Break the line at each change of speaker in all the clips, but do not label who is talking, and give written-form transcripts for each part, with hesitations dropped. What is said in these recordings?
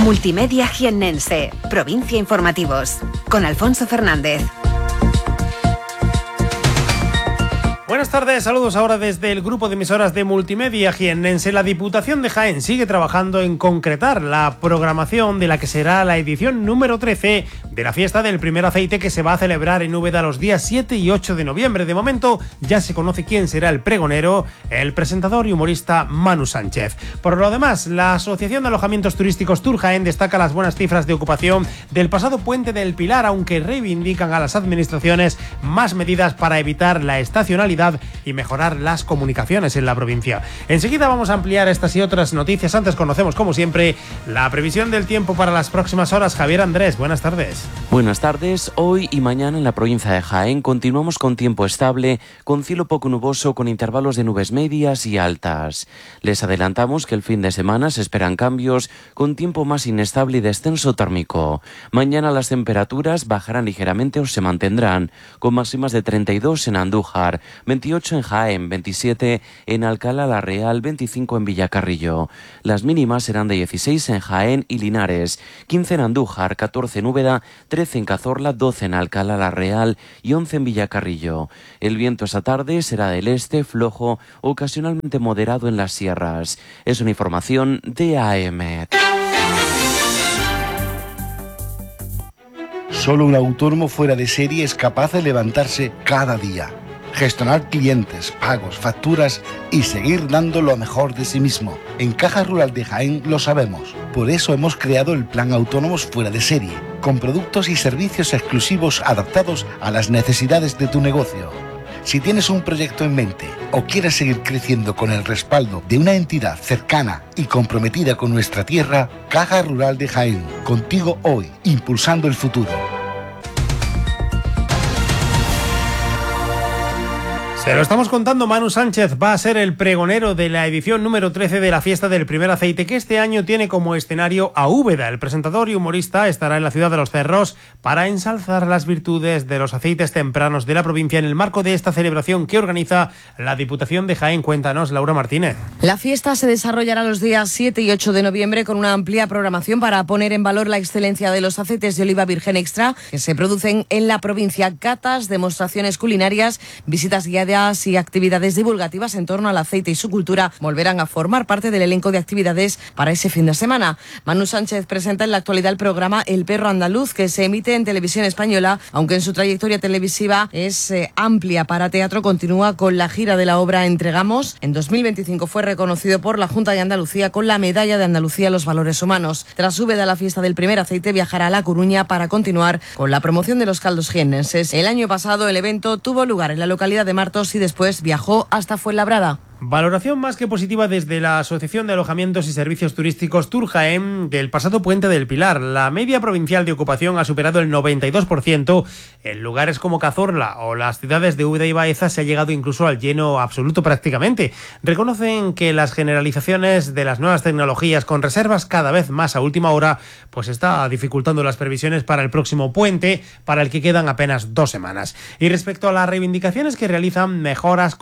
Multimedia Jiennense, Provincia Informativos, con Alfonso Fernández.
Buenas tardes, saludos ahora desde el grupo de emisoras de Multimedia Jiennense. La Diputación de Jaén sigue trabajando en concretar la programación de la que será la edición número 13 de la fiesta del primer aceite, que se va a celebrar en Úbeda los días 7 y 8 de noviembre. De momento ya se conoce quién será el pregonero, el presentador y humorista Manu Sánchez. Por lo demás, la Asociación de Alojamientos Turísticos Tour Jaén destaca las buenas cifras de ocupación del pasado Puente del Pilar, aunque reivindican a las administraciones más medidas para evitar la estacionalidad y mejorar las comunicaciones en la provincia. Enseguida vamos a ampliar estas y otras noticias. Antes conocemos, como siempre, la previsión del tiempo para las próximas horas. Javier Andrés, buenas tardes.
Buenas tardes. Hoy y mañana en la provincia de Jaén continuamos con tiempo estable, con cielo poco nuboso, con intervalos de nubes medias y altas. Les adelantamos que el fin de semana se esperan cambios, con tiempo más inestable y descenso térmico. Mañana las temperaturas bajarán ligeramente o se mantendrán, con máximas de 32 en Andújar, 28 en Jaén, 27 en Alcalá la Real, 25 en Villacarrillo. Las mínimas serán de 16 en Jaén y Linares, 15 en Andújar, 14 en Úbeda, 13 en Cazorla, 12 en Alcalá la Real y 11 en Villacarrillo. El viento esta tarde será del este, flojo, ocasionalmente moderado en las sierras. Es una información de AEMET.
Solo un autónomo fuera de serie es capaz de levantarse cada día, gestionar clientes, pagos, facturas y seguir dando lo mejor de sí mismo. En Caja Rural de Jaén lo sabemos. Por eso hemos creado el Plan Autónomos Fuera de Serie, con productos y servicios exclusivos adaptados a las necesidades de tu negocio. Si tienes un proyecto en mente o quieres seguir creciendo con el respaldo de una entidad cercana y comprometida con nuestra tierra, Caja Rural de Jaén, contigo hoy, impulsando el futuro.
Se lo estamos contando, Manu Sánchez va a ser el pregonero de la edición número 13 de la fiesta del primer aceite, que este año tiene como escenario a Úbeda. El presentador y humorista estará en la ciudad de Los Cerros para ensalzar las virtudes de los aceites tempranos de la provincia en el marco de esta celebración que organiza la Diputación de Jaén. Cuéntanos, Laura Martínez.
La fiesta se desarrollará los días 7 y 8 de noviembre con una amplia programación para poner en valor la excelencia de los aceites de oliva virgen extra que se producen en la provincia. Catas, demostraciones culinarias, visitas guiadas y actividades divulgativas en torno al aceite y su cultura volverán a formar parte del elenco de actividades para ese fin de semana. Manu Sánchez presenta en la actualidad el programa El Perro Andaluz, que se emite en Televisión Española, aunque en su trayectoria televisiva es amplia para teatro. Continúa con la gira de la obra Entregamos. En 2025 fue reconocido por la Junta de Andalucía con la Medalla de Andalucía a los Valores Humanos. Tras Úbeda, la fiesta del primer aceite viajará a La Coruña para continuar con la promoción de los caldos jiennenses. El año pasado el evento tuvo lugar en la localidad de Martos y después viajó hasta Fuenlabrada.
Valoración más que positiva desde la Asociación de Alojamientos y Servicios Turísticos Tour Jaén del pasado Puente del Pilar. La media provincial de ocupación ha superado el 92%. En lugares como Cazorla o las ciudades de Úbeda y Baeza se ha llegado incluso al lleno absoluto prácticamente. Reconocen que las generalizaciones de las nuevas tecnologías con reservas cada vez más a última hora pues está dificultando las previsiones para el próximo puente, para el que quedan apenas 2 semanas. Y respecto a las reivindicaciones que realizan, mejoras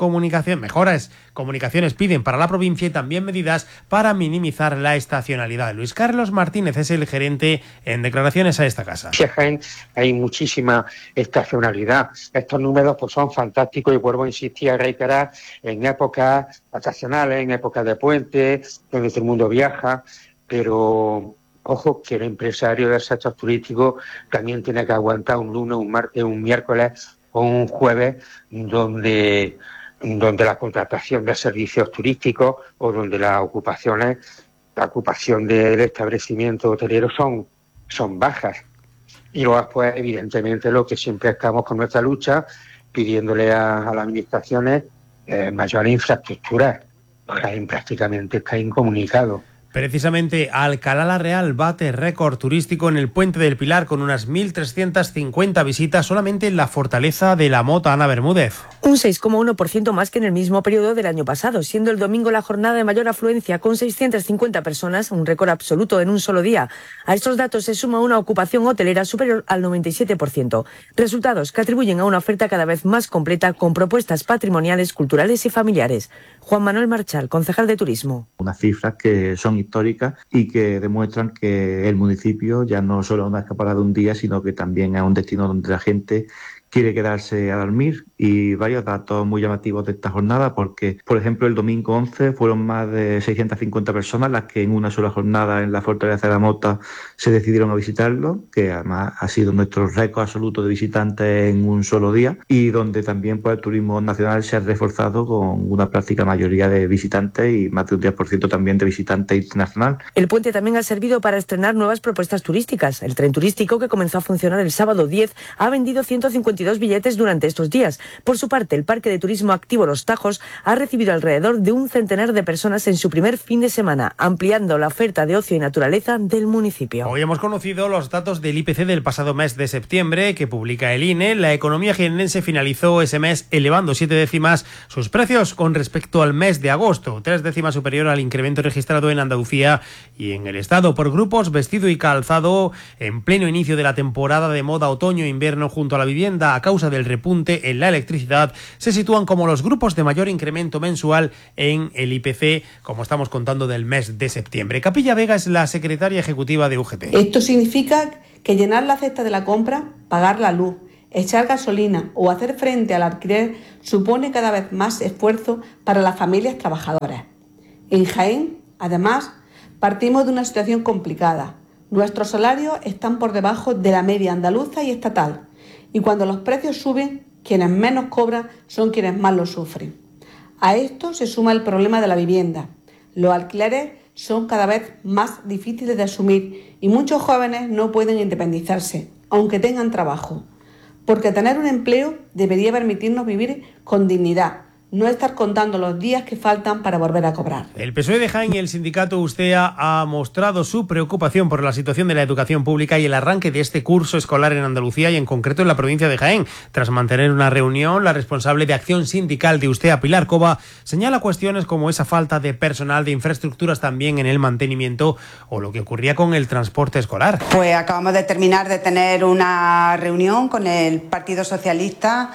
comunicaciones piden para la provincia y también medidas para minimizar la estacionalidad. Luis Carlos Martínez es el gerente en declaraciones a esta casa.
En Jaén hay muchísima estacionalidad. Estos números pues son fantásticos y vuelvo a insistir y a reiterar en épocas vacacionales, en épocas de puente, donde todo el mundo viaja, pero ojo que el empresario del sector turístico también tiene que aguantar un lunes, un martes, un miércoles o un jueves donde la contratación de servicios turísticos o donde la ocupación del establecimiento hotelero son bajas. Y luego pues evidentemente lo que siempre estamos con nuestra lucha pidiéndole a las administraciones mayores infraestructuras. Jaén prácticamente está incomunicado.
Precisamente Alcalá la Real bate récord turístico en el Puente del Pilar con unas 1.350 visitas solamente en la Fortaleza de la Mota. Ana Bermúdez.
Un 6,1% más que en el mismo periodo del año pasado, siendo el domingo la jornada de mayor afluencia con 650 personas, un récord absoluto en un solo día. A estos datos se suma una ocupación hotelera superior al 97%. Resultados que atribuyen a una oferta cada vez más completa con propuestas patrimoniales, culturales y familiares. Juan Manuel Marchal, concejal de Turismo.
Unas cifras que son históricas y que demuestran que el municipio ya no solo es una escapada de un día, sino que también es un destino donde la gente quiere quedarse a dormir. Y varios datos muy llamativos de esta jornada, porque, por ejemplo, el domingo 11 fueron más de 650 personas las que en una sola jornada en la Fortaleza de la Mota se decidieron a visitarlo, que además ha sido nuestro récord absoluto de visitantes en un solo día, y donde también pues, el turismo nacional se ha reforzado con una práctica mayoría de visitantes y más de un 10% también de visitantes internacionales.
El puente también ha servido para estrenar nuevas propuestas turísticas. El tren turístico, que comenzó a funcionar el sábado 10, ha vendido 152 billetes durante estos días. Por su parte, el Parque de Turismo Activo Los Tajos ha recibido alrededor de un centenar de personas en su primer fin de semana, ampliando la oferta de ocio y naturaleza del municipio.
Hoy hemos conocido los datos del IPC del pasado mes de septiembre que publica el INE. La economía jiennense finalizó ese mes elevando 7 décimas sus precios con respecto al mes de agosto, 3 décimas superior al incremento registrado en Andalucía y en el Estado. Por grupos, vestido y calzado, en pleno inicio de la temporada de moda otoño-invierno junto a la vivienda a causa del repunte en la electricidad, se sitúan como los grupos de mayor incremento mensual en el IPC, como estamos contando del mes de septiembre. Capilla Vega es la secretaria ejecutiva de UGT.
Esto significa que llenar la cesta de la compra, pagar la luz, echar gasolina o hacer frente al alquiler supone cada vez más esfuerzo para las familias trabajadoras. En Jaén, además, partimos de una situación complicada. Nuestros salarios están por debajo de la media andaluza y estatal, y cuando los precios suben, quienes menos cobran son quienes más lo sufren. A esto se suma el problema de la vivienda. Los alquileres son cada vez más difíciles de asumir y muchos jóvenes no pueden independizarse, aunque tengan trabajo. Porque tener un empleo debería permitirnos vivir con dignidad, no estar contando los días que faltan para volver a cobrar.
El PSOE de Jaén y el sindicato Ustea ha mostrado su preocupación por la situación de la educación pública y el arranque de este curso escolar en Andalucía y en concreto en la provincia de Jaén. Tras mantener una reunión, la responsable de acción sindical de Ustea, Pilar Cova, señala cuestiones como esa falta de personal, de infraestructuras también en el mantenimiento o lo que ocurría con el transporte escolar.
Pues acabamos de terminar de tener una reunión con el Partido Socialista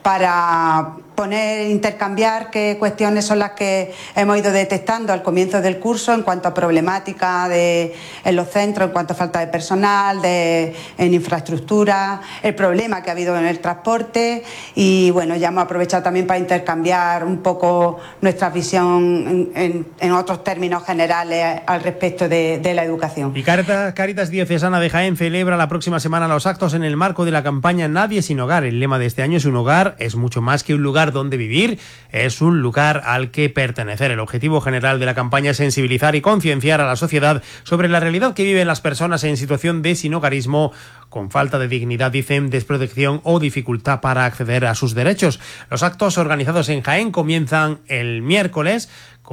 para intercambiar qué cuestiones son las que hemos ido detectando al comienzo del curso en cuanto a problemática en los centros, en cuanto a falta de personal, en infraestructura, el problema que ha habido en el transporte y bueno, ya hemos aprovechado también para intercambiar un poco nuestra visión en otros términos generales al respecto de la educación.
Y Cáritas Diocesana de Jaén celebra la próxima semana los actos en el marco de la campaña Nadie sin Hogar. El lema de este año es un hogar, es mucho más que un lugar donde vivir, es un lugar al que pertenecer. El objetivo general de la campaña es sensibilizar y concienciar a la sociedad sobre la realidad que viven las personas en situación de sinhogarismo, con falta de dignidad, dicen, desprotección o dificultad para acceder a sus derechos. Los actos organizados en Jaén comienzan el miércoles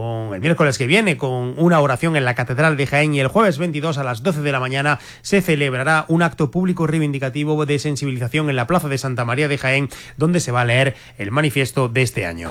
que viene con una oración en la Catedral de Jaén y el jueves 22 a las 12 de la mañana se celebrará un acto público reivindicativo de sensibilización en la Plaza de Santa María de Jaén, donde se va a leer el manifiesto de este año.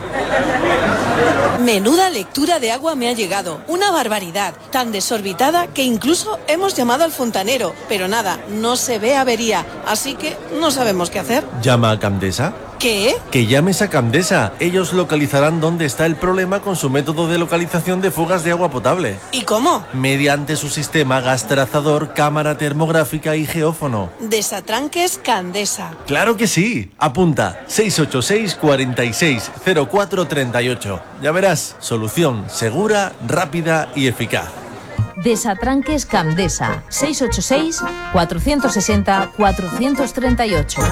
Menuda lectura de agua me ha llegado, una barbaridad, tan desorbitada que incluso hemos llamado al fontanero, pero nada, no se ve avería, así que no sabemos qué hacer.
¿Llama a Camdesa?
¿Qué?
Que llames a Camdesa. Ellos localizarán dónde está el problema con su método de localización de fugas de agua potable.
¿Y cómo?
Mediante su sistema gas trazador, cámara termográfica y geófono.
Desatranques Candesa.
¡Claro que sí! Apunta 686 46 04 38. Ya verás, solución segura, rápida y eficaz.
Desatranques Camdesa. 686 460 438.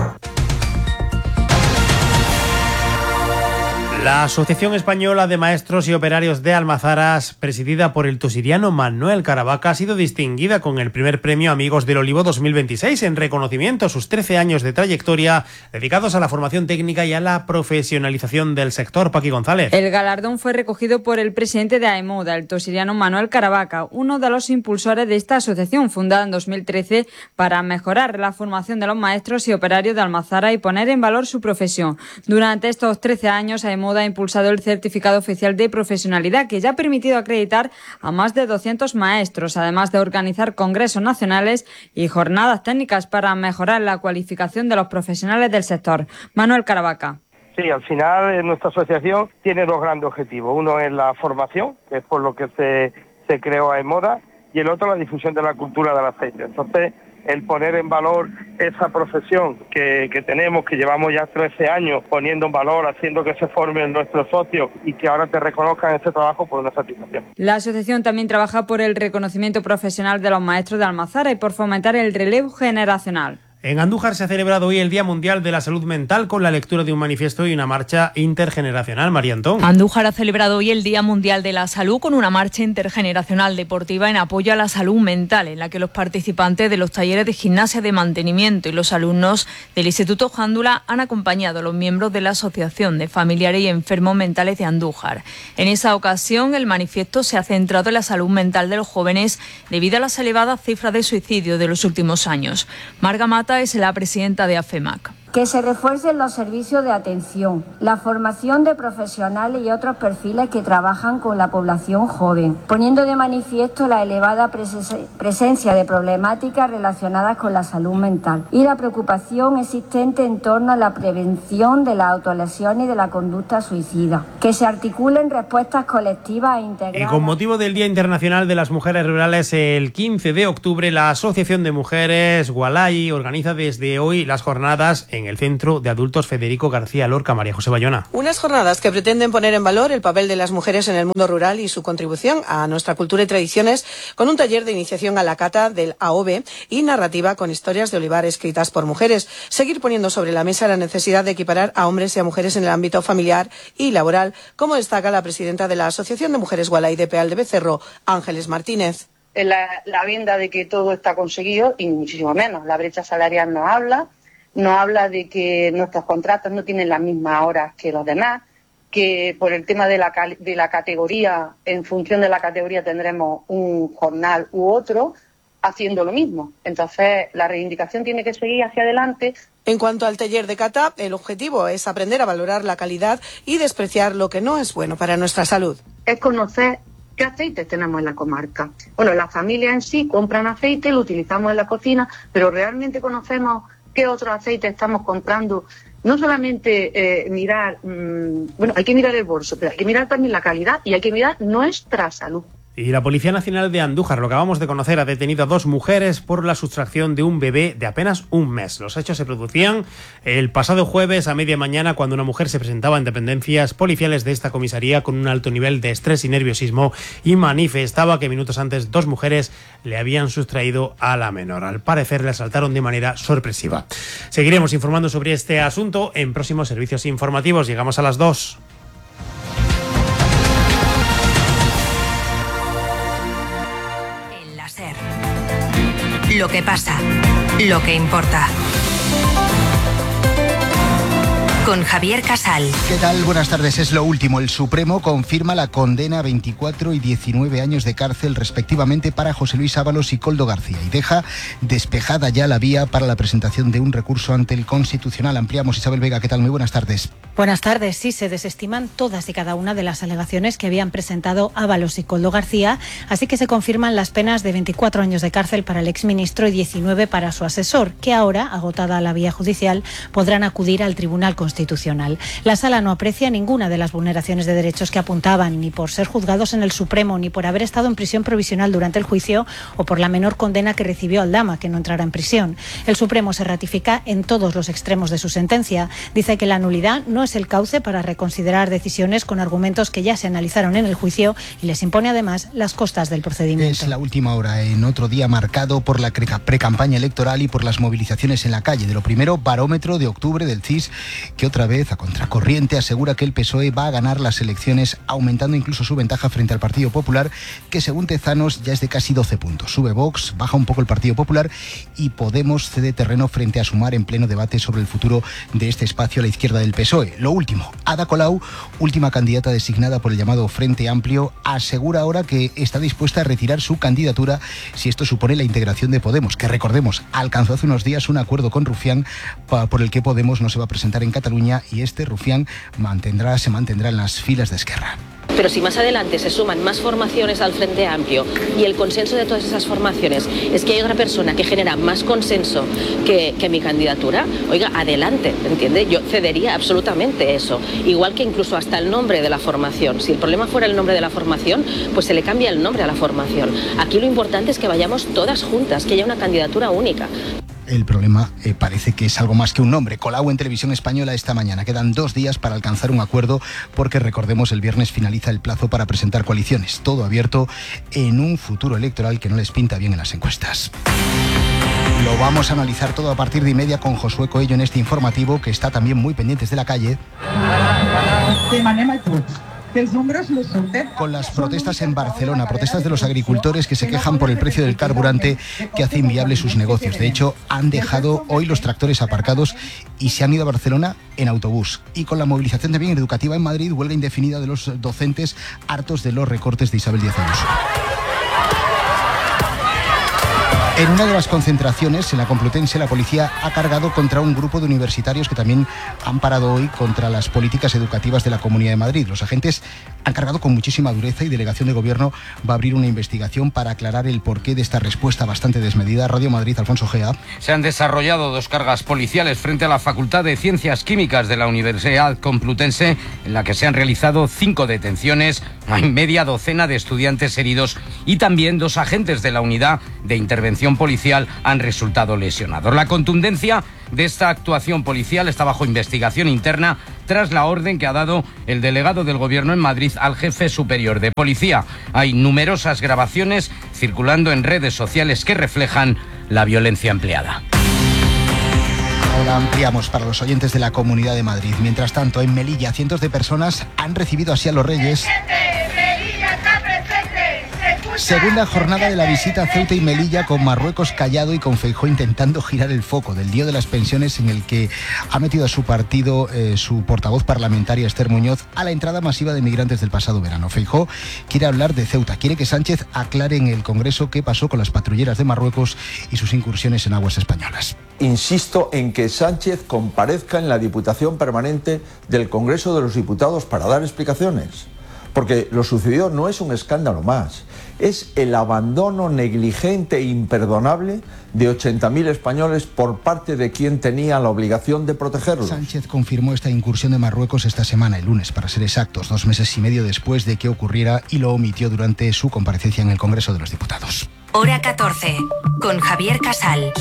La Asociación Española de Maestros y Operarios de Almazaras, presidida por el tosiriano Manuel Caravaca, ha sido distinguida con el primer premio Amigos del Olivo 2026 en reconocimiento a sus 13 años de trayectoria dedicados a la formación técnica y a la profesionalización del sector. Paqui González.
El galardón fue recogido por el presidente de AEMODA, el tosiriano Manuel Caravaca, uno de los impulsores de esta asociación fundada en 2013 para mejorar la formación de los maestros y operarios de Almazara y poner en valor su profesión. Durante estos 13 años, AEMODA ha impulsado el certificado oficial de profesionalidad que ya ha permitido acreditar a más de 200 maestros, además de organizar congresos nacionales y jornadas técnicas para mejorar la cualificación de los profesionales del sector. Manuel Caravaca.
Sí, al final nuestra asociación tiene dos grandes objetivos. Uno es la formación, que es por lo que se se creó AEMODA, y el otro la difusión de la cultura del aceite. Entonces, el poner en valor esa profesión que tenemos, que llevamos ya 13 años poniendo en valor, haciendo que se formen nuestros socios y que ahora te reconozcan este trabajo, por una satisfacción.
La asociación también trabaja por el reconocimiento profesional de los maestros de Almazara y por fomentar el relevo generacional.
En Andújar se ha celebrado hoy el Día Mundial de la Salud Mental con la lectura de un manifiesto y una marcha intergeneracional. María Antón.
Andújar ha celebrado hoy el Día Mundial de la Salud con una marcha intergeneracional deportiva en apoyo a la salud mental, en la que los participantes de los talleres de gimnasia de mantenimiento y los alumnos del Instituto Jándula han acompañado a los miembros de la Asociación de Familiares y Enfermos Mentales de Andújar. En esa ocasión, el manifiesto se ha centrado en la salud mental de los jóvenes debido a las elevadas cifras de suicidio de los últimos años. Marga Mata es la presidenta de AFEMAC.
Que se refuercen los servicios de atención, la formación de profesionales y otros perfiles que trabajan con la población joven, poniendo de manifiesto la elevada presencia de problemáticas relacionadas con la salud mental y la preocupación existente en torno a la prevención de las autolesiones y de la conducta suicida. Que se articulen respuestas colectivas e integrales.
Y con motivo del Día Internacional de las Mujeres Rurales, el 15 de octubre, la Asociación de Mujeres Gualay organiza desde hoy las jornadas en el Centro de Adultos Federico García Lorca. María José Bayona.
Unas jornadas que pretenden poner en valor el papel de las mujeres en el mundo rural y su contribución a nuestra cultura y tradiciones, con un taller de iniciación a la cata del AOVE y narrativa con historias de olivar escritas por mujeres. Seguir poniendo sobre la mesa la necesidad de equiparar a hombres y a mujeres en el ámbito familiar y laboral, como destaca la presidenta de la Asociación de Mujeres Gualay de Peal de Becerro, Ángeles Martínez.
La venda de que todo está conseguido y muchísimo menos. La brecha salarial nos habla de que nuestros contratos no tienen las mismas horas que los demás, que por el tema de la categoría, en función de la categoría tendremos un jornal u otro haciendo lo mismo. Entonces, la reivindicación tiene que seguir hacia adelante.
En cuanto al taller de cata, el objetivo es aprender a valorar la calidad y despreciar lo que no es bueno para nuestra salud.
Es conocer qué aceites tenemos en la comarca. Bueno, las familias en sí compran aceite, lo utilizamos en la cocina, pero realmente conocemos qué otros aceites estamos comprando. No solamente mirar, hay que mirar el bolso, pero hay que mirar también la calidad y hay que mirar nuestra salud.
Y la Policía Nacional de Andújar, lo acabamos de conocer, ha detenido a 2 mujeres por la sustracción de un bebé de apenas un mes. Los hechos se producían el pasado jueves a media mañana, cuando una mujer se presentaba en dependencias policiales de esta comisaría con un alto nivel de estrés y nerviosismo y manifestaba que minutos antes 2 mujeres le habían sustraído a la menor. Al parecer le asaltaron de manera sorpresiva. Seguiremos informando sobre este asunto en próximos servicios informativos. Llegamos a las 2.
Lo que pasa, lo que importa. Con Javier Casal.
¿Qué tal? Buenas tardes. Es lo último. El Supremo confirma la condena a 24 y 19 años de cárcel respectivamente para José Luis Ábalos y Koldo García y deja despejada ya la vía para la presentación de un recurso ante el Constitucional. Ampliamos. Isabel Vega, ¿qué tal? Muy buenas tardes.
Buenas tardes. Sí, se desestiman todas y cada una de las alegaciones que habían presentado Ábalos y Koldo García, así que se confirman las penas de 24 años de cárcel para el exministro y 19 para su asesor, que ahora, agotada la vía judicial, podrán acudir al Tribunal Constitucional. La Sala no aprecia ninguna de las vulneraciones de derechos que apuntaban, ni por ser juzgados en el Supremo, ni por haber estado en prisión provisional durante el juicio o por la menor condena que recibió Aldama, que no entrará en prisión. El Supremo se ratifica en todos los extremos de su sentencia. Dice que la nulidad no es el cauce para reconsiderar decisiones con argumentos que ya se analizaron en el juicio y les impone además las costas del procedimiento.
Es la última hora en otro día marcado por la precampaña electoral y por las movilizaciones en la calle. De lo primero, barómetro de octubre del CIS, que otra vez a contracorriente asegura que el PSOE va a ganar las elecciones, aumentando incluso su ventaja frente al Partido Popular, que según Tezanos ya es de casi 12 puntos. Sube Vox, baja un poco el Partido Popular y Podemos cede terreno frente a Sumar en pleno debate sobre el futuro de este espacio a la izquierda del PSOE. Lo último, Ada Colau, última candidata designada por el llamado Frente Amplio, asegura ahora que está dispuesta a retirar su candidatura si esto supone la integración de Podemos, que recordemos, alcanzó hace unos días un acuerdo con Rufián por el que Podemos no se va a presentar en Cataluña Cataluña y este Rufián se mantendrá en las filas de Esquerra.
Pero si más adelante se suman más formaciones al Frente Amplio y el consenso de todas esas formaciones es que hay otra persona que genera más consenso que mi candidatura, oiga, adelante, ¿entiende? Yo cedería absolutamente eso. Igual que incluso hasta el nombre de la formación. Si el problema fuera el nombre de la formación, pues se le cambia el nombre a la formación. Aquí lo importante es que vayamos todas juntas, que haya una candidatura única.
El problema parece que es algo más que un nombre. Colau en Televisión Española esta mañana. Quedan 2 días para alcanzar un acuerdo porque, recordemos, el viernes finaliza el plazo para presentar coaliciones. Todo abierto en un futuro electoral que no les pinta bien en las encuestas. Lo vamos a analizar todo a partir de 1:30 con Josué Coello en este informativo, que está también muy pendientes de la calle. Con las protestas en Barcelona, protestas de los agricultores que se quejan por el precio del carburante que hace inviable sus negocios. De hecho, han dejado hoy los tractores aparcados y se han ido a Barcelona en autobús. Y con la movilización también educativa en Madrid, huelga indefinida de los docentes hartos de los recortes de Isabel Díaz Ayuso. En una de las concentraciones, en la Complutense, la policía ha cargado contra un grupo de universitarios que también han parado hoy contra las políticas educativas de la Comunidad de Madrid. Los agentes han cargado con muchísima dureza y Delegación de Gobierno va a abrir una investigación para aclarar el porqué de esta respuesta bastante desmedida. Radio Madrid, Alfonso Gea.
Se han desarrollado 2 cargas policiales frente a la Facultad de Ciencias Químicas de la Universidad Complutense, en la que se han realizado 5 detenciones, hay media docena de estudiantes heridos y también 2 agentes de la unidad de intervención policial han resultado lesionados. La contundencia de esta actuación policial está bajo investigación interna tras la orden que ha dado el delegado del Gobierno en Madrid al jefe superior de policía. Hay numerosas grabaciones circulando en redes sociales que reflejan la violencia empleada.
Ahora ampliamos para los oyentes de la Comunidad de Madrid. Mientras tanto, en Melilla, cientos de personas han recibido así a los Reyes. Segunda jornada de la visita a Ceuta y Melilla, con Marruecos callado y con Feijóo intentando girar el foco del lío de las pensiones, en el que ha metido a su partido su portavoz parlamentaria Esther Muñoz a la entrada masiva de migrantes del pasado verano. Feijóo quiere hablar de Ceuta, quiere que Sánchez aclare en el Congreso qué pasó con las patrulleras de Marruecos y sus incursiones en aguas españolas.
Insisto en que Sánchez comparezca en la Diputación Permanente del Congreso de los Diputados para dar explicaciones. Porque lo sucedido no es un escándalo más, es el abandono negligente e imperdonable de 80.000 españoles por parte de quien tenía la obligación de protegerlos.
Sánchez confirmó esta incursión de Marruecos esta semana, el lunes, para ser exactos, 2 meses y medio después de que ocurriera, y lo omitió durante su comparecencia en el Congreso de los Diputados.
Hora 14, con Javier Casal.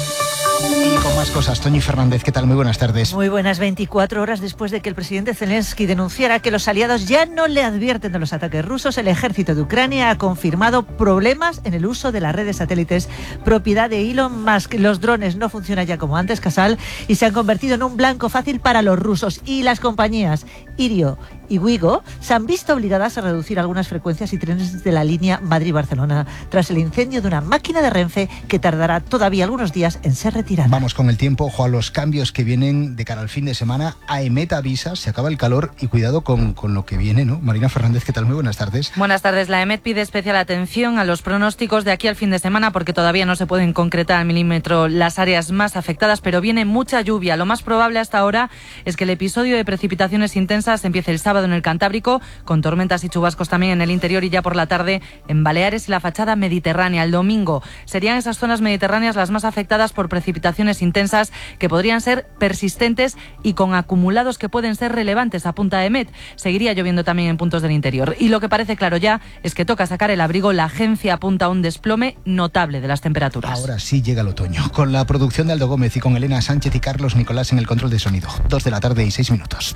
Y con más cosas, Toñi Fernández, ¿qué tal? Muy buenas tardes.
Muy buenas. 24 horas después de que el presidente Zelensky denunciara que los aliados ya no le advierten de los ataques rusos, el ejército de Ucrania ha confirmado problemas en el uso de las redes satélites propiedad de Elon Musk. Los drones no funcionan ya como antes, Casal, y se han convertido en un blanco fácil para los rusos. Y las compañías Irio y Wigo se han visto obligadas a reducir algunas frecuencias y trenes de la línea Madrid-Barcelona tras el incendio de una máquina de Renfe que tardará todavía algunos días en ser retirada.
Vamos con el tiempo, ojo a los cambios que vienen de cara al fin de semana. AEMET avisa, se acaba el calor y cuidado con lo que viene, ¿no? Marina Fernández, ¿qué tal? Muy buenas tardes.
Buenas tardes. La AEMET pide especial atención a los pronósticos de aquí al fin de semana porque todavía no se pueden concretar al milímetro las áreas más afectadas, pero viene mucha lluvia. Lo más probable hasta ahora es que el episodio de precipitaciones intensas empiece el sábado en el Cantábrico, con tormentas y chubascos también en el interior y ya por la tarde en Baleares y la fachada mediterránea. El domingo serían esas zonas mediterráneas las más afectadas por precipitaciones intensas que podrían ser persistentes y con acumulados que pueden ser relevantes, apunta AEMET. Seguiría lloviendo también en puntos del interior. Y lo que parece claro ya es que toca sacar el abrigo. La agencia apunta a un desplome notable de las temperaturas.
Ahora sí llega el otoño. Con la producción de Aldo Gómez y con Elena Sánchez y Carlos Nicolás en el control de sonido. 2 de la tarde y 6 minutos.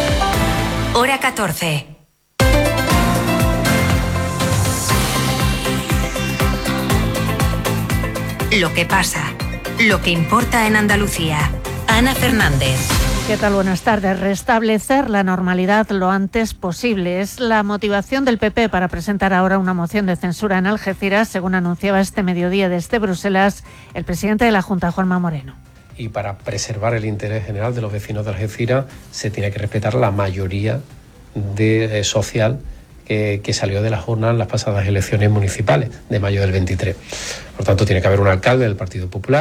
Hora 14. Lo que pasa, lo que importa en Andalucía. Ana Fernández.
¿Qué tal? Buenas tardes. Restablecer la normalidad lo antes posible es la motivación del PP para presentar ahora una moción de censura en Algeciras, según anunciaba este mediodía desde Bruselas el presidente de la Junta, Juanma Moreno.
Y para preservar el interés general de los vecinos de Algeciras se tiene que respetar la mayoría social que salió de las urnas en las pasadas elecciones municipales de mayo del 23. Por tanto, tiene que haber un alcalde del Partido Popular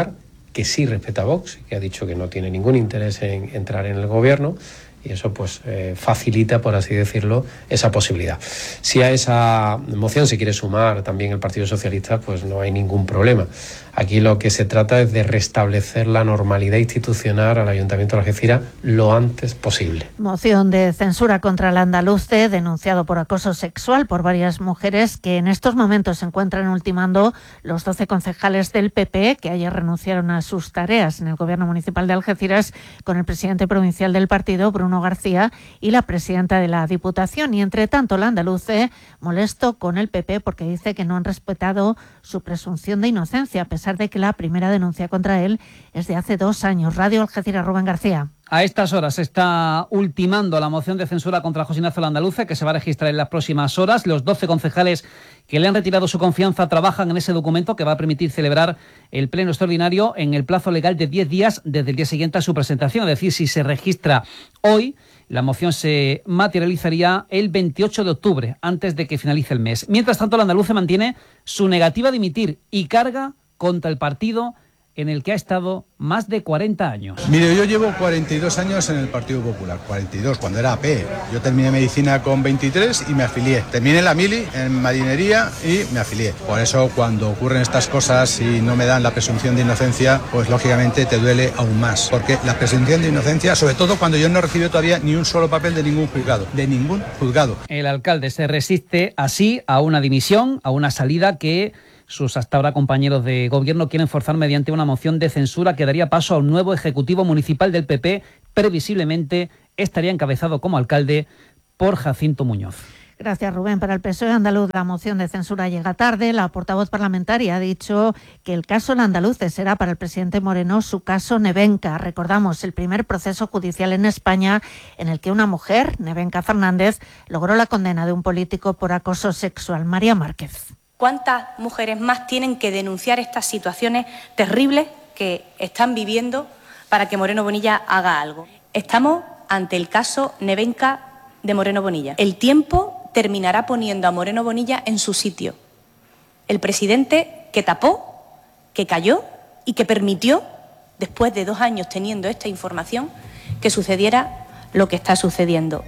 que sí respeta a Vox, que ha dicho que no tiene ningún interés en entrar en el gobierno, y eso pues facilita, por así decirlo, esa posibilidad. Si a esa moción se quiere sumar también el Partido Socialista, pues no hay ningún problema. Aquí lo que se trata es de restablecer la normalidad institucional al Ayuntamiento de Algeciras lo antes posible.
Moción de censura contra el andaluce denunciado por acoso sexual por varias mujeres que en estos momentos se encuentran ultimando los 12 concejales del PP que ayer renunciaron a sus tareas en el Gobierno Municipal de Algeciras con el presidente provincial del partido, Bruno García, y la presidenta de la Diputación. Y entre tanto, el andaluce molesto con el PP porque dice que no han respetado su presunción de inocencia, a pesar de que la primera denuncia contra él es de hace 2 años. Radio Algeciras, Rubén García.
A estas horas se está ultimando la moción de censura contra José Ignacio Landaluce, que se va a registrar en las próximas horas. Los 12 concejales que le han retirado su confianza trabajan en ese documento que va a permitir celebrar el pleno extraordinario en el plazo legal de 10 días desde el día siguiente a su presentación. Es decir, si se registra hoy, la moción se materializaría el 28 de octubre, antes de que finalice el mes. Mientras tanto, Landaluce mantiene su negativa a dimitir y carga contra el partido en el que ha estado más de 40 años.
Mire, yo llevo 42 años en el Partido Popular, 42, cuando era AP. Yo terminé medicina con 23 y me afilié. Terminé la mili en marinería y me afilié. Por eso, cuando ocurren estas cosas y no me dan la presunción de inocencia, pues lógicamente te duele aún más. Porque la presunción de inocencia, sobre todo cuando yo no he recibido todavía ni un solo papel de ningún juzgado. De ningún juzgado.
El alcalde se resiste así a una dimisión, a una salida que sus hasta ahora compañeros de gobierno quieren forzar mediante una moción de censura que daría paso a un nuevo ejecutivo municipal del PP. Previsiblemente estaría encabezado como alcalde por Jacinto Muñoz.
Gracias, Rubén. Para el PSOE andaluz, la moción de censura llega tarde. La portavoz parlamentaria ha dicho que el caso Landaluce será para el presidente Moreno su caso Nevenka. Recordamos el primer proceso judicial en España en el que una mujer, Nevenka Fernández, logró la condena de un político por acoso sexual. María Márquez.
¿Cuántas mujeres más tienen que denunciar estas situaciones terribles que están viviendo para que Moreno Bonilla haga algo? Estamos ante el caso Nevenka de Moreno Bonilla. El tiempo terminará poniendo a Moreno Bonilla en su sitio. El presidente que tapó, que calló y que permitió, después de 2 años teniendo esta información, que sucediera lo que está sucediendo.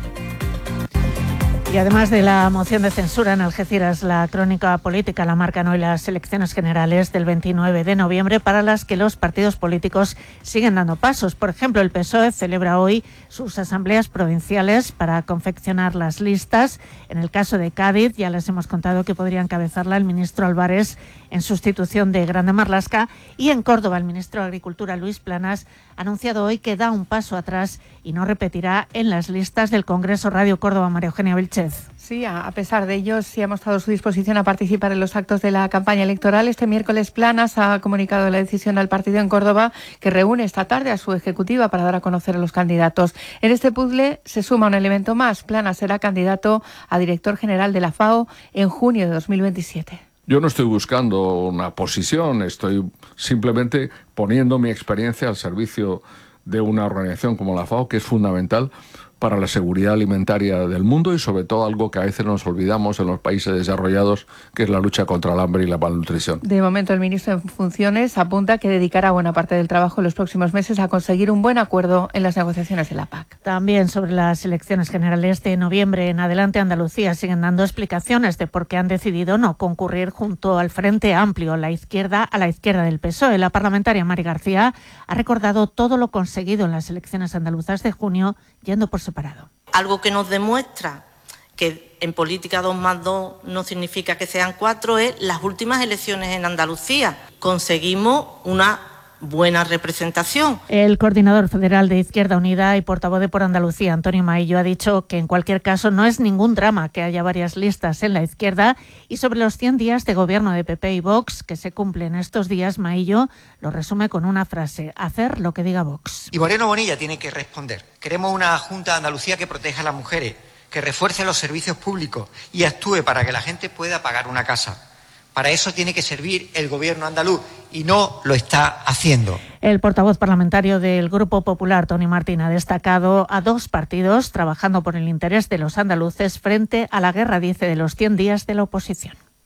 Y además de la moción de censura en Algeciras, la crónica política la marcan hoy las elecciones generales del 29 de noviembre para las que los partidos políticos siguen dando pasos. Por ejemplo, el PSOE celebra hoy sus asambleas provinciales para confeccionar las listas. En el caso de Cádiz, ya les hemos contado que podría encabezarla el ministro Álvarez en sustitución de Grande Marlaska. Y en Córdoba, el ministro de Agricultura, Luis Planas, ha anunciado hoy que da un paso atrás y no repetirá en las listas del Congreso. Radio Córdoba, María Eugenia Vilchez.
Sí, a pesar de ello, sí ha mostrado su disposición a participar en los actos de la campaña electoral. Este miércoles Planas ha comunicado la decisión al partido en Córdoba, que reúne esta tarde a su ejecutiva para dar a conocer a los candidatos. En este puzzle se suma un elemento más. Planas será candidato a director general de la FAO en junio de 2027.
Yo no estoy buscando una posición, estoy simplemente poniendo mi experiencia al servicio de una organización como la FAO, que es fundamental para la seguridad alimentaria del mundo y sobre todo algo que a veces nos olvidamos en los países desarrollados, que es la lucha contra el hambre y la malnutrición.
De momento, el ministro en funciones apunta que dedicará buena parte del trabajo en los próximos meses a conseguir un buen acuerdo en las negociaciones de la PAC.
También sobre las elecciones generales de noviembre en adelante, Andalucía siguen dando explicaciones de por qué han decidido no concurrir junto al Frente Amplio, a la izquierda del PSOE. La parlamentaria Mari García ha recordado todo lo conseguido en las elecciones andaluzas de junio, yendo por separado.
Algo que nos demuestra que en política 2 más 2 no significa que sean 4 es las últimas elecciones en Andalucía. Conseguimos una buena representación.
El coordinador federal de Izquierda Unida y portavoz de Por Andalucía, Antonio Maillo, ha dicho que en cualquier caso no es ningún drama que haya varias listas en la izquierda. Y sobre los 100 días de gobierno de PP y Vox que se cumplen estos días, Maillo lo resume con una frase: hacer lo que diga Vox.
Y Moreno Bonilla tiene que responder. Queremos una Junta de Andalucía que proteja a las mujeres, que refuerce los servicios públicos y actúe para que la gente pueda pagar una casa. Para eso tiene que servir el gobierno andaluz y no lo está haciendo.
El portavoz parlamentario del Grupo Popular, Toni Martín, ha destacado a 2 partidos trabajando por el interés de los andaluces frente a la guerra, dice, de los 100 días de la oposición.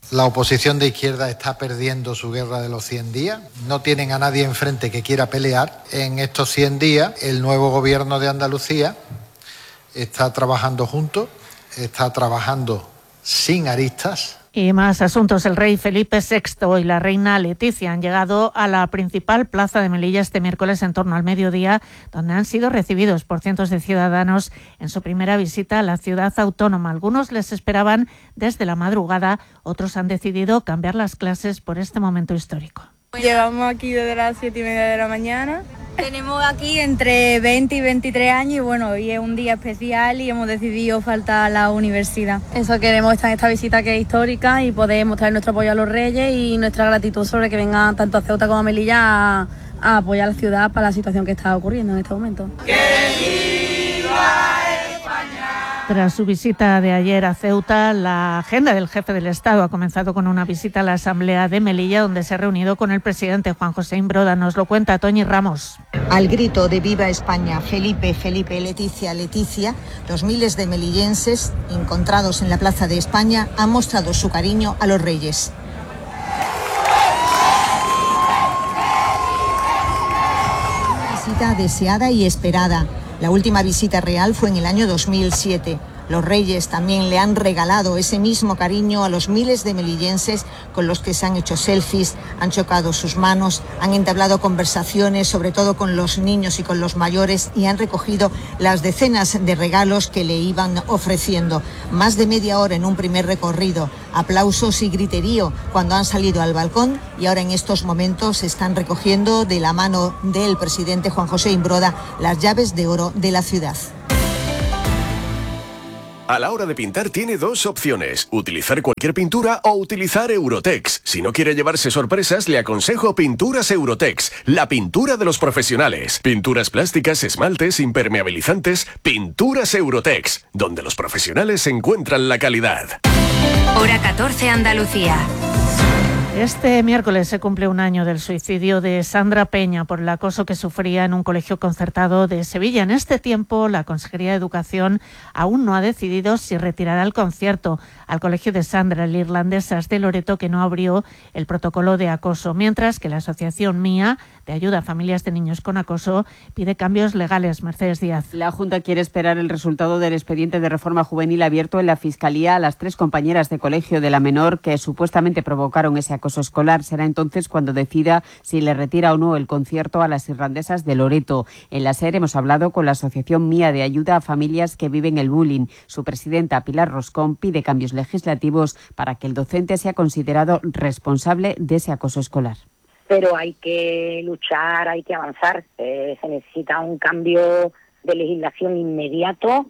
La oposición de izquierda está perdiendo su guerra de los 100 días. No tienen a nadie enfrente que quiera pelear. En estos 100 días, el nuevo gobierno de Andalucía está trabajando juntos, está trabajando sin aristas.
Y más asuntos. El rey Felipe VI y la reina Leticia han llegado a la principal plaza de Melilla este miércoles en torno al mediodía, donde han sido recibidos por cientos de ciudadanos en su primera visita a la ciudad autónoma. Algunos les esperaban desde la madrugada, otros han decidido cambiar las clases por este momento histórico.
Llevamos aquí desde las 7:30 de la mañana. Tenemos aquí entre 20 y 23 años y bueno, hoy es un día especial y hemos decidido faltar a la universidad. Eso queremos estar en esta visita que es histórica y poder mostrar nuestro apoyo a los reyes y nuestra gratitud sobre que vengan tanto a Ceuta como a Melilla a apoyar a la ciudad para la situación que está ocurriendo en este momento.
Tras su visita de ayer a Ceuta, la agenda del jefe del Estado ha comenzado con una visita a la Asamblea de Melilla, donde se ha reunido con el presidente Juan José Imbroda. Nos lo cuenta Toñi Ramos.
Al grito de Viva España, Felipe, Felipe, Leticia, Leticia, los miles de melillenses encontrados en la Plaza de España han mostrado su cariño a los reyes. Una visita deseada y esperada. La última visita real fue en el año 2007. Los reyes también le han regalado ese mismo cariño a los miles de melillenses con los que se han hecho selfies, han chocado sus manos, han entablado conversaciones, sobre todo con los niños y con los mayores, y han recogido las decenas de regalos que le iban ofreciendo. Más de media hora en un primer recorrido, aplausos y griterío cuando han salido al balcón, y ahora en estos momentos están recogiendo de la mano del presidente Juan José Imbroda las llaves de oro de la ciudad.
A la hora de pintar tiene dos opciones, utilizar cualquier pintura o utilizar Eurotex. Si no quiere llevarse sorpresas, le aconsejo Pinturas Eurotex, la pintura de los profesionales. Pinturas plásticas, esmaltes, impermeabilizantes, Pinturas Eurotex, donde los profesionales encuentran la calidad.
Hora 14 Andalucía.
Este miércoles se cumple un año del suicidio de Sandra Peña por el acoso que sufría en un colegio concertado de Sevilla. En este tiempo, la Consejería de Educación aún no ha decidido si retirará el concierto al colegio de Sandra, el Irlandesas de Loreto, que no abrió el protocolo de acoso, mientras que la asociación MIA, de ayuda a familias de niños con acoso, pide cambios legales. Mercedes Díaz.
La Junta quiere esperar el resultado del expediente de reforma juvenil abierto en la Fiscalía a las 3 compañeras de colegio de la menor que supuestamente provocaron ese acoso escolar. Será entonces cuando decida si le retira o no el concierto a las Irlandesas de Loreto. En la SER hemos hablado con la asociación MIA, de ayuda a familias que viven el bullying. Su presidenta, Pilar Roscón, pide cambios legislativos para que el docente sea considerado responsable de ese acoso escolar.
Pero hay que luchar, hay que avanzar. Se necesita un cambio de legislación inmediato.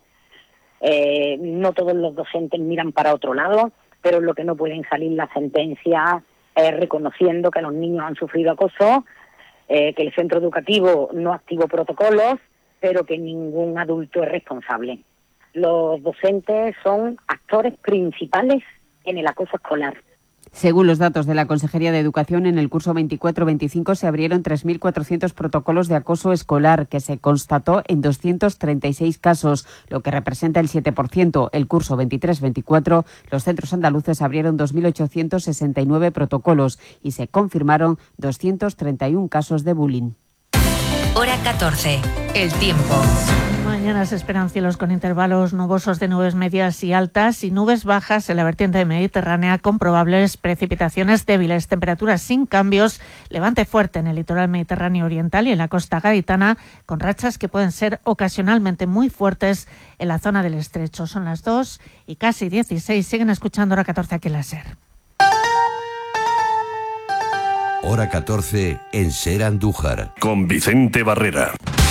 No todos los docentes miran para otro lado, pero lo que no pueden salir las sentencias reconociendo que los niños han sufrido acoso, que el centro educativo no activó protocolos, pero que ningún adulto es responsable. Los docentes son actores principales en el acoso escolar.
Según los datos de la Consejería de Educación, en el curso 24-25 se abrieron 3.400 protocolos de acoso escolar, que se constató en 236 casos, lo que representa el 7%. El curso 23-24, los centros andaluces abrieron 2.869 protocolos y se confirmaron 231 casos de bullying.
Hora 14. El tiempo.
Mañana se esperan cielos con intervalos nubosos de nubes medias y altas y nubes bajas en la vertiente mediterránea con probables precipitaciones débiles, temperaturas sin cambios, levante fuerte en el litoral mediterráneo oriental y en la costa gaditana, con rachas que pueden ser ocasionalmente muy fuertes en la zona del estrecho. Son las 2:16. Siguen escuchando Hora 14 aquí en la SER.
Hora 14 en SER Andújar.
Con Vicente Barrera.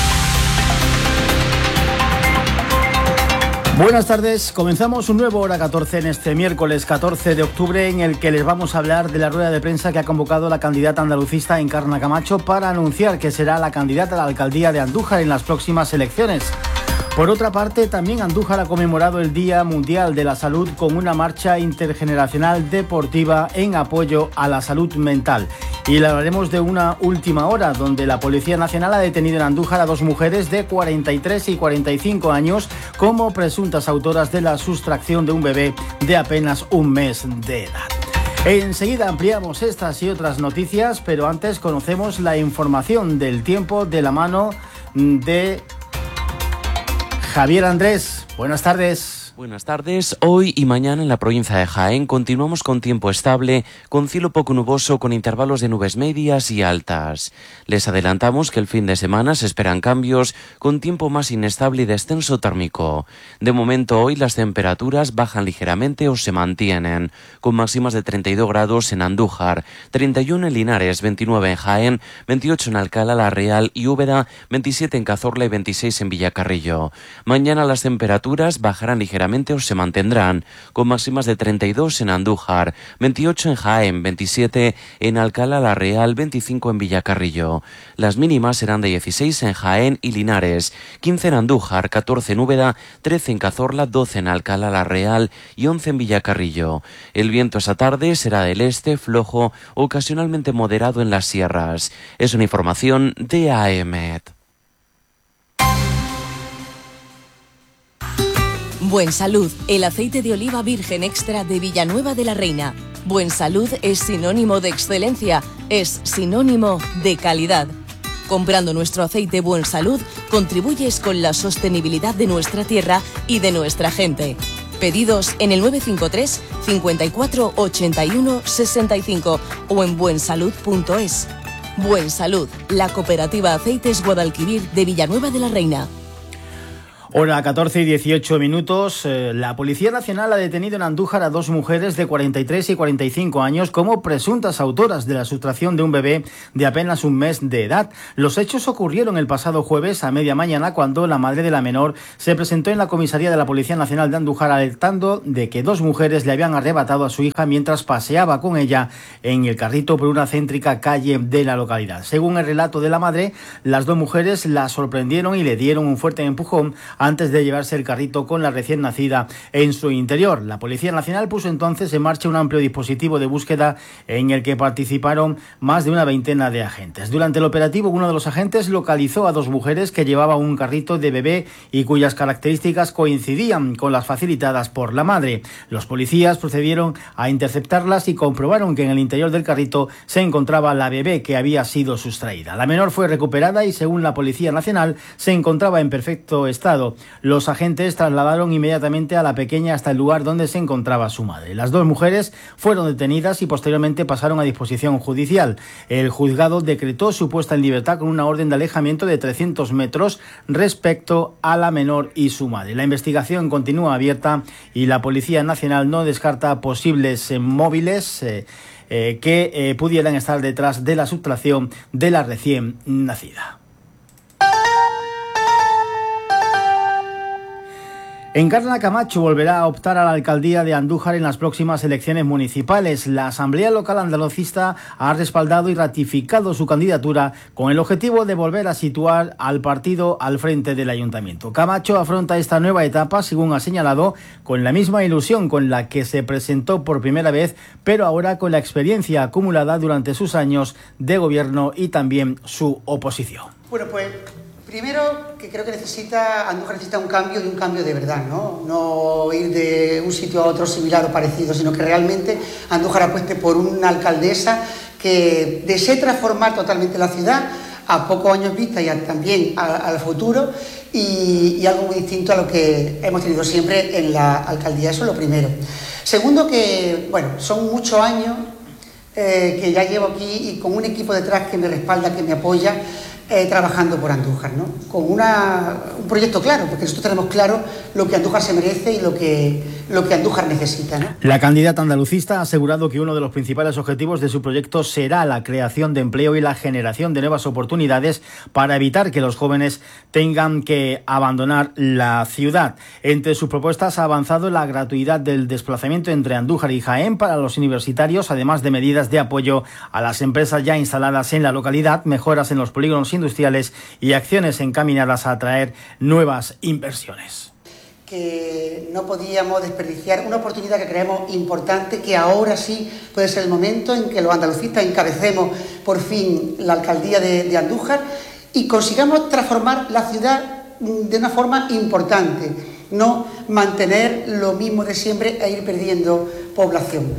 Buenas tardes, comenzamos un nuevo Hora 14 en este miércoles 14 de octubre en el que les vamos a hablar de la rueda de prensa que ha convocado la candidata andalucista Encarna Camacho para anunciar que será la candidata a la alcaldía de Andújar en las próximas elecciones. Por otra parte, también Andújar ha conmemorado el Día Mundial de la Salud con una marcha intergeneracional deportiva en apoyo a la salud mental. Y le hablaremos de una última hora, donde la Policía Nacional ha detenido en Andújar a 2 mujeres de 43 y 45 años como presuntas autoras de la sustracción de un bebé de apenas un mes de edad. Enseguida ampliamos estas y otras noticias, pero antes conocemos la información del tiempo de la mano de Javier Andrés. Buenas tardes.
Buenas tardes. Hoy y mañana en la provincia de Jaén continuamos con tiempo estable, con cielo poco nuboso, con intervalos de nubes medias y altas. Les adelantamos que el fin de semana se esperan cambios, con tiempo más inestable y descenso térmico. De momento hoy las temperaturas bajan ligeramente o se mantienen, con máximas de 32 grados en Andújar, 31 en Linares, 29 en Jaén, 28 en Alcalá la Real y Úbeda, 27 en Cazorla y 26 en Villacarrillo. Mañana las temperaturas bajarán ligeramente o se mantendrán, con máximas de 32 en Andújar, 28 en Jaén, 27 en Alcalá la Real, 25 en Villacarrillo. Las mínimas serán de 16 en Jaén y Linares, 15 en Andújar, 14 en Úbeda, 13 en Cazorla, 12 en Alcalá la Real y 11 en Villacarrillo. El viento esta tarde será del este, flojo, ocasionalmente moderado en las sierras. Es una información de AEMET.
Buen Salud, el aceite de oliva virgen extra de Villanueva de la Reina. Buen Salud es sinónimo de excelencia, es sinónimo de calidad. Comprando nuestro aceite Buen Salud, contribuyes con la sostenibilidad de nuestra tierra y de nuestra gente. Pedidos en el 953 54 81 65 o en buensalud.es. Buen Salud, la cooperativa Aceites Guadalquivir de Villanueva de la Reina.
Hora 14 y 18 minutos. La Policía Nacional ha detenido en Andújar a dos mujeres de 43 y 45 años como presuntas autoras de la sustracción de un bebé de apenas un mes de edad. Los hechos ocurrieron el pasado jueves a media mañana cuando la madre de la menor se presentó en la comisaría de la Policía Nacional de Andújar alertando de que dos mujeres le habían arrebatado a su hija mientras paseaba con ella en el carrito por una céntrica calle de la localidad. Según el relato de la madre, las dos mujeres la sorprendieron y le dieron un fuerte empujón antes de llevarse el carrito con la recién nacida en su interior. La Policía Nacional puso entonces en marcha un amplio dispositivo de búsqueda en el que participaron más de una veintena de agentes. Durante el operativo, uno de los agentes localizó a dos mujeres que llevaban un carrito de bebé y cuyas características coincidían con las facilitadas por la madre. Los policías procedieron a interceptarlas y comprobaron que en el interior del carrito se encontraba la bebé que había sido sustraída. La menor fue recuperada y, según la Policía Nacional, se encontraba en perfecto estado. Los agentes trasladaron inmediatamente a la pequeña hasta el lugar donde se encontraba su madre. Las dos mujeres fueron detenidas y posteriormente pasaron a disposición judicial. El juzgado decretó su puesta en libertad con una orden de alejamiento de 300 metros respecto a la menor y su madre. La investigación continúa abierta y la Policía Nacional no descarta posibles móviles que pudieran estar detrás de la sustracción de la recién nacida. Encarna Camacho volverá a optar a la alcaldía de Andújar en las próximas elecciones municipales. La Asamblea Local Andalucista ha respaldado y ratificado su candidatura con el objetivo de volver a situar al partido al frente del ayuntamiento. Camacho afronta esta nueva etapa, según ha señalado, con la misma ilusión con la que se presentó por primera vez, pero ahora con la experiencia acumulada durante sus años de gobierno y también su oposición.
Bueno, pues primero, que creo que Andújar necesita un cambio de verdad, ¿no? No ir de un sitio a otro similar o parecido, sino que realmente Andújar apueste por una alcaldesa que desee transformar totalmente la ciudad a pocos años vista y también al futuro y algo muy distinto a lo que hemos tenido siempre en la alcaldía. Eso es lo primero. Segundo, que bueno, son muchos años que ya llevo aquí y con un equipo detrás que me respalda, que me apoya, trabajando por Andújar, ¿no? Con un proyecto claro, porque nosotros tenemos claro lo que Andújar se merece y lo que Andújar necesita, ¿no?
La candidata andalucista ha asegurado que uno de los principales objetivos de su proyecto será la creación de empleo y la generación de nuevas oportunidades para evitar que los jóvenes tengan que abandonar la ciudad. Entre sus propuestas ha avanzado la gratuidad del desplazamiento entre Andújar y Jaén para los universitarios, además de medidas de apoyo a las empresas ya instaladas en la localidad, mejoras en los polígonos industriales y acciones encaminadas a atraer nuevas inversiones.
Que no podíamos desperdiciar una oportunidad que creemos importante, que ahora sí puede ser el momento en que los andalucistas encabecemos por fin la alcaldía de Andújar y consigamos transformar la ciudad de una forma importante, no mantener lo mismo de siempre e ir perdiendo población.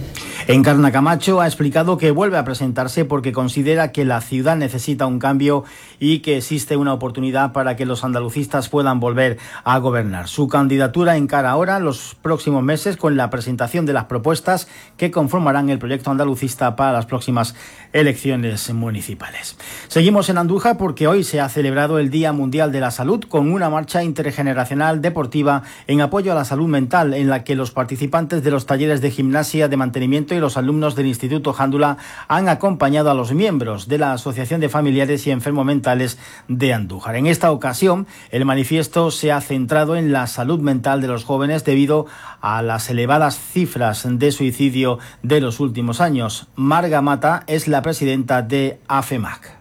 Encarna Camacho ha explicado que vuelve a presentarse porque considera que la ciudad necesita un cambio y que existe una oportunidad para que los andalucistas puedan volver a gobernar. Su candidatura encara ahora los próximos meses con la presentación de las propuestas que conformarán el proyecto andalucista para las próximas elecciones municipales. Seguimos en Andújar porque hoy se ha celebrado el Día Mundial de la Salud con una marcha intergeneracional deportiva en apoyo a la salud mental, en la que los participantes de los talleres de gimnasia, de mantenimiento y los alumnos del Instituto Jándula han acompañado a los miembros de la Asociación de Familiares y Enfermos Mentales de Andújar. En esta ocasión, el manifiesto se ha centrado en la salud mental de los jóvenes debido a las elevadas cifras de suicidio de los últimos años. Marga Mata es la presidenta de AFEMAC.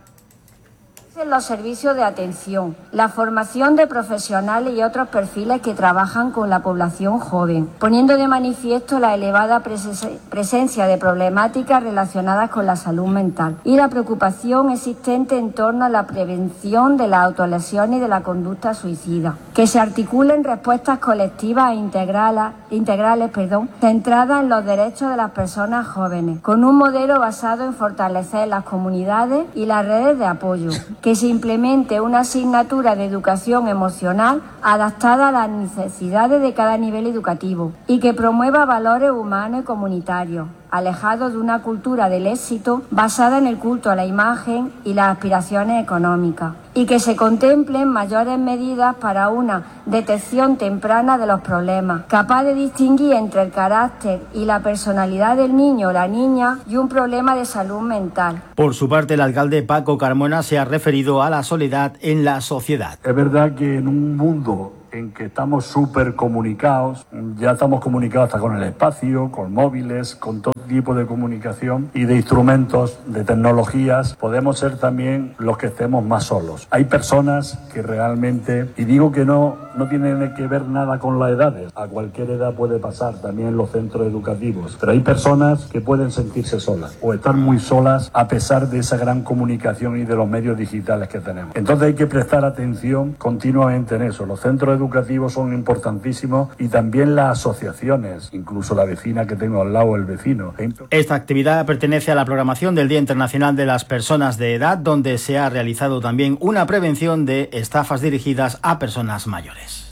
Los servicios de atención, la formación de profesionales y otros perfiles que trabajan con la población joven, poniendo de manifiesto la elevada presencia de problemáticas relacionadas con la salud mental y la preocupación existente en torno a la prevención de la autolesión y de la conducta suicida, que se articulen respuestas colectivas e integrales, centradas en los derechos de las personas jóvenes, con un modelo basado en fortalecer las comunidades y las redes de apoyo, que se implemente una asignatura de educación emocional adaptada a las necesidades de cada nivel educativo y que promueva valores humanos y comunitarios, alejados de una cultura del éxito basada en el culto a la imagen y las aspiraciones económicas, y que se contemplen mayores medidas para una detección temprana de los problemas, capaz de distinguir entre el carácter y la personalidad del niño o la niña y un problema de salud mental.
Por su parte, el alcalde Paco Carmona se ha referido a la soledad en la sociedad.
Es verdad que en un mundo en que estamos súper comunicados, ya estamos comunicados hasta con el espacio, con móviles, con todo tipo de comunicación y de instrumentos, de tecnologías, podemos ser también los que estemos más solos. Hay personas que realmente, y digo que no tienen que ver nada con las edades, a cualquier edad puede pasar también en los centros educativos, pero hay personas que pueden sentirse solas o estar muy solas a pesar de esa gran comunicación y de los medios digitales que tenemos. Entonces hay que prestar atención continuamente en eso. Los centros educativos son importantísimos y también las asociaciones, incluso la vecina que tengo al lado, el vecino.
Esta actividad pertenece a la programación del Día Internacional de las Personas de Edad, donde se ha realizado también una prevención de estafas dirigidas a personas mayores.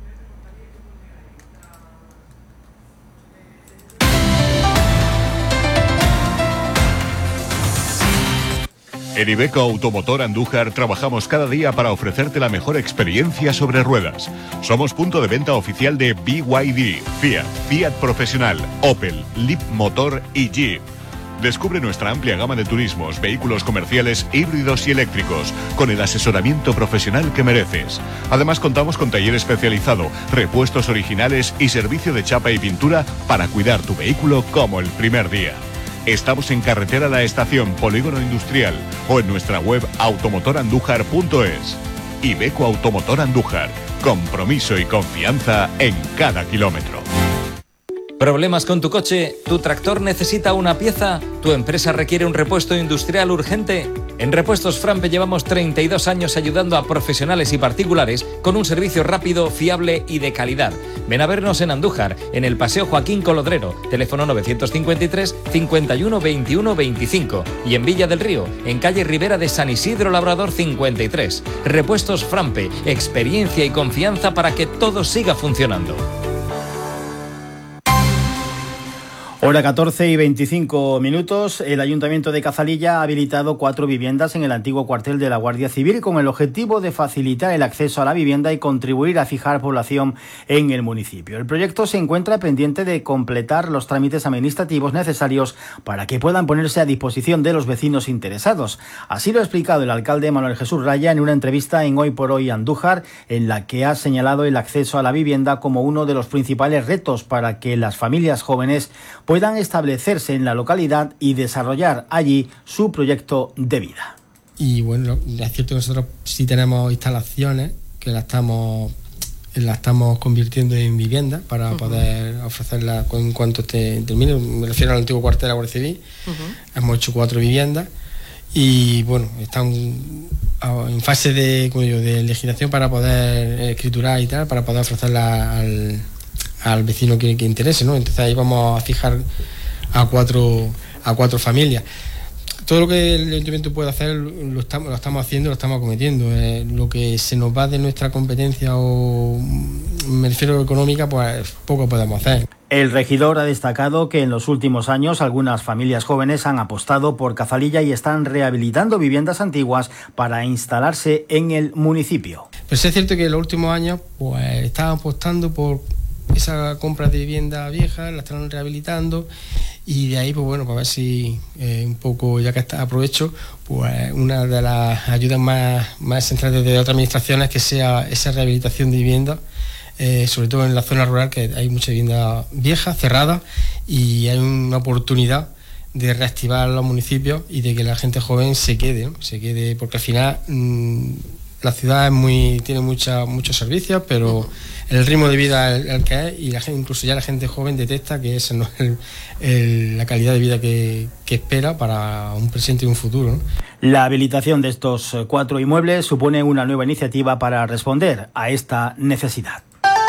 En Iveco Automotor Andújar trabajamos cada día para ofrecerte la mejor experiencia sobre ruedas. Somos punto de venta oficial de BYD, Fiat, Fiat Profesional, Opel, Leapmotor y Jeep. Descubre nuestra amplia gama de turismos, vehículos comerciales, híbridos y eléctricos, con el asesoramiento profesional que mereces. Además contamos con taller especializado, repuestos originales y servicio de chapa y pintura para cuidar tu vehículo como el primer día. Estamos en Carretera La Estación, Polígono Industrial, o en nuestra web automotorandújar.es. Iveco Automotor Andújar, compromiso y confianza en cada kilómetro.
¿Problemas con tu coche? ¿Tu tractor necesita una pieza? ¿Tu empresa requiere un repuesto industrial urgente? En Repuestos Frampe llevamos 32 años ayudando a profesionales y particulares con un servicio rápido, fiable y de calidad. Ven a vernos en Andújar, en el Paseo Joaquín Colodrero, teléfono 953 51 21 25, y en Villa del Río, en calle Ribera de San Isidro Labrador 53. Repuestos Frampe, experiencia y confianza para que todo siga funcionando.
Hora 14 y 25 minutos. El Ayuntamiento de Cazalilla ha habilitado 4 viviendas en el antiguo cuartel de la Guardia Civil con el objetivo de facilitar el acceso a la vivienda y contribuir a fijar población en el municipio. El proyecto se encuentra pendiente de completar los trámites administrativos necesarios para que puedan ponerse a disposición de los vecinos interesados. Así lo ha explicado el alcalde Manuel Jesús Raya en una entrevista en Hoy por Hoy Andújar, en la que ha señalado el acceso a la vivienda como uno de los principales retos para que las familias jóvenes puedan establecerse en la localidad y desarrollar allí su proyecto de vida.
Y bueno, es cierto que nosotros sí tenemos instalaciones que las estamos convirtiendo en viviendas para poder ofrecerlas en cuanto termine. Me refiero al antiguo cuartel de la Guardia Civil. Hemos hecho 4 viviendas y bueno, están en fase de legislación para poder escriturar y tal, para poder ofrecerla al vecino que interese, ¿no? Entonces ahí vamos a fijar a cuatro familias. Todo lo que el ayuntamiento puede hacer lo estamos haciendo, lo estamos acometiendo. Lo que se nos va de nuestra competencia o me refiero económica, pues poco podemos hacer.
El regidor ha destacado que en los últimos años algunas familias jóvenes han apostado por Cazalilla y están rehabilitando viviendas antiguas para instalarse en el municipio.
Pues es cierto que en los últimos años pues estaban apostando por esa compra de vivienda vieja, la están rehabilitando y de ahí pues bueno, para ver si un poco, ya que aprovecho, pues una de las ayudas más centrales de otras administraciones que sea esa rehabilitación de viviendas. Sobre todo en la zona rural, que hay mucha vivienda vieja, cerrada, y hay una oportunidad de reactivar los municipios y de que la gente joven se quede, ¿no? Porque al final la ciudad tiene muchos servicios, pero el ritmo de vida es el que es, y incluso ya la gente joven detecta que esa no es la calidad de vida que espera para un presente y un futuro, ¿no?
La habilitación de estos 4 inmuebles supone una nueva iniciativa para responder a esta necesidad.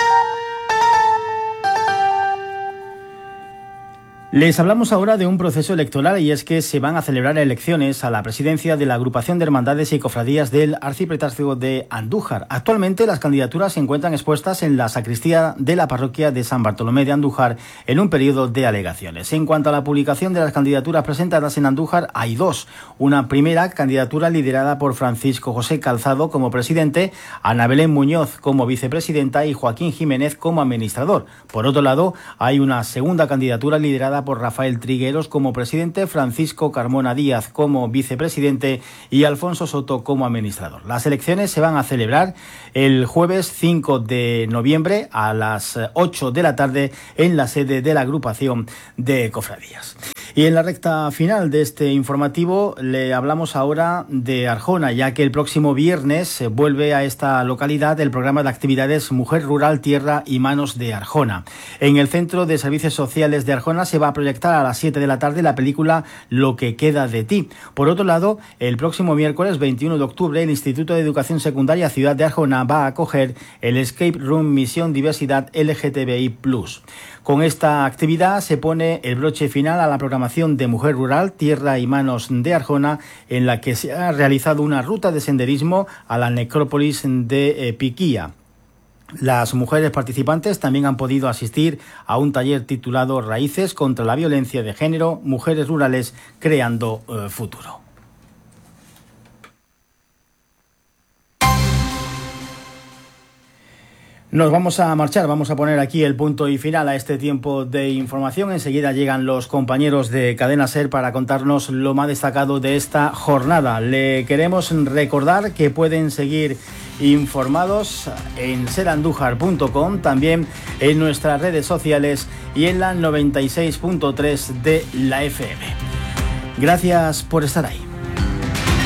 Les hablamos ahora de un proceso electoral y es que se van a celebrar elecciones a la presidencia de la Agrupación de Hermandades y Cofradías del Arciprestazgo de Andújar. Actualmente las candidaturas se encuentran expuestas en la sacristía de la parroquia de San Bartolomé de Andújar en un periodo de alegaciones. En cuanto a la publicación de las candidaturas presentadas en Andújar, hay 2. Una primera candidatura liderada por Francisco José Calzado como presidente, Ana Belén Muñoz como vicepresidenta y Joaquín Jiménez como administrador. Por otro lado, hay una segunda candidatura liderada por Rafael Trigueros como presidente, Francisco Carmona Díaz como vicepresidente y Alfonso Soto como administrador. Las elecciones se van a celebrar el jueves 5 de noviembre a las 8 de la tarde en la sede de la agrupación de cofradías. Y en la recta final de este informativo le hablamos ahora de Arjona, ya que el próximo viernes vuelve a esta localidad el programa de actividades Mujer Rural, Tierra y Manos de Arjona. En el Centro de Servicios Sociales de Arjona se va a proyectar a las 7 de la tarde la película Lo que queda de ti. Por otro lado, el próximo miércoles 21 de octubre el Instituto de Educación Secundaria Ciudad de Arjona va a acoger el Escape Room Misión Diversidad LGTBI+. Con esta actividad se pone el broche final a la programación de Mujer Rural, Tierra y Manos de Arjona, en la que se ha realizado una ruta de senderismo a la necrópolis de Piquía. Las mujeres participantes también han podido asistir a un taller titulado Raíces contra la violencia de género, mujeres rurales creando futuro. Nos vamos a marchar, vamos a poner aquí el punto y final a este tiempo de información. Enseguida llegan los compañeros de Cadena SER para contarnos lo más destacado de esta jornada. Le queremos recordar que pueden seguir informados en serandújar.com, también en nuestras redes sociales y en la 96.3 de la FM. Gracias por estar ahí.